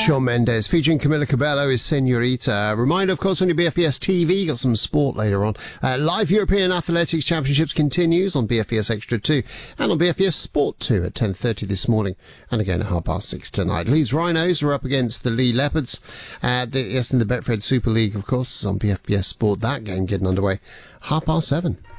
Shawn Mendes featuring Camila Cabello is Senorita. Reminder, of course, on your BFBS TV, got some sport later on. Live European Athletics Championships continues on BFBS Extra 2 and on BFBS Sport 2 at 10:30 this morning and again at 6:30 tonight. Leeds Rhinos are up against the Lee Leopards. In the Betfred Super League, of course, on BFBS Sport. That game getting underway 7:30.